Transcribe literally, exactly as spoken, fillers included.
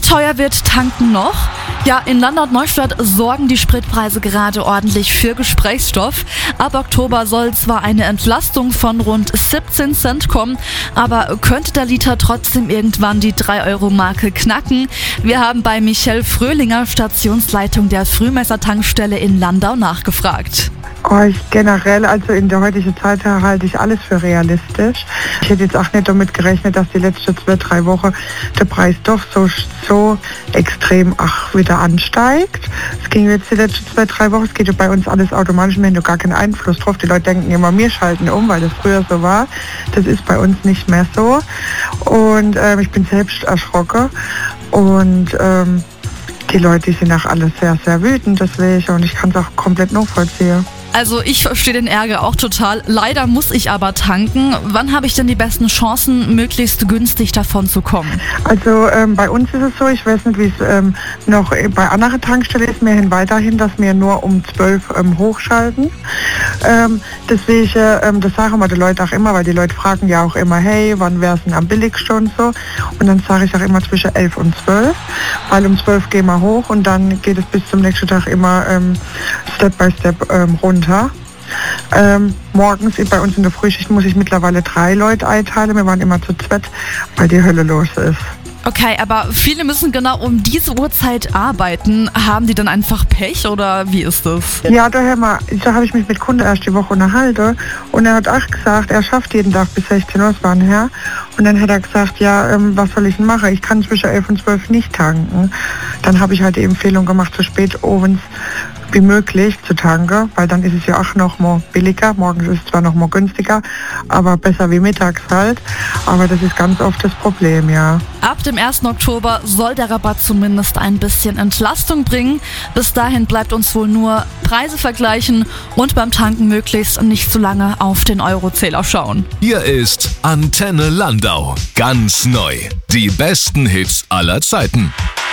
teuer wird tanken noch? Ja, in Landau und Neustadt sorgen die Spritpreise gerade ordentlich für Gesprächsstoff. Ab Oktober soll zwar eine Entlastung von rund siebzehn Cent kommen, aber könnte der Liter trotzdem irgendwann die drei Euro Marke knacken? Wir haben bei Michelle Fröhlinger, Stationsleitung der Frühmesser-Tankstelle in Landau, nachgefragt. Oh, ich generell, also in der heutigen Zeit halte ich alles für realistisch. Ich hätte jetzt auch nicht damit gerechnet, dass die letzten zwei, drei Wochen der Preis doch so, so extrem ach, wieder ansteigt. Es ging jetzt die letzten zwei, drei Wochen, es geht ja bei uns alles automatisch, wir haben ja gar keinen Einfluss drauf. Die Leute denken immer, wir schalten um, weil das früher so war. Das ist bei uns nicht mehr so. Und ähm, ich bin selbst erschrocken. Und ähm, die Leute, die sind auch alle sehr, sehr wütend deswegen und ich kann es auch komplett nachvollziehen. Also ich verstehe den Ärger auch total. Leider muss ich aber tanken. Wann habe ich denn die besten Chancen, möglichst günstig davon zu kommen? Also ähm, bei uns ist es so, ich weiß nicht, wie es ähm, noch bei anderen Tankstellen ist, wir hin weiterhin, dass wir nur um zwölf ähm, hochschalten. Ähm, deswegen, ähm, das sagen wir die Leute auch immer, weil die Leute fragen ja auch immer, hey, wann wäre es denn am billigsten und so. Und dann sage ich auch immer zwischen elf und zwölf, weil um zwölf gehen wir hoch und dann geht es bis zum nächsten Tag immer ähm, Step by Step ähm, runter. Ähm, morgens bei uns in der Frühschicht muss ich mittlerweile drei Leute einteilen. Wir waren immer zu zweit, weil die Hölle los ist. Okay, aber viele müssen genau um diese Uhrzeit arbeiten. Haben die dann einfach Pech oder wie ist das? Ja, daher mal, da habe ich mich mit Kunden erst die Woche unterhalten und er hat auch gesagt, er schafft jeden Tag bis sechzehn Uhr, das war ein Herr. Und dann hat er gesagt, ja, ähm, was soll ich denn machen? Ich kann zwischen elf und zwölf nicht tanken. Dann habe ich halt die Empfehlung gemacht, so spät abends wie möglich zu tanken, weil dann ist es ja auch noch mal billiger. Morgens ist es zwar noch mal günstiger, aber besser wie mittags halt. Aber das ist ganz oft das Problem, ja. Ab dem ersten Oktober soll der Rabatt zumindest ein bisschen Entlastung bringen. Bis dahin bleibt uns wohl nur Preise vergleichen und beim Tanken möglichst nicht zu lange auf den Eurozähler schauen. Hier ist Antenne Landau. Ganz neu. Die besten Hits aller Zeiten.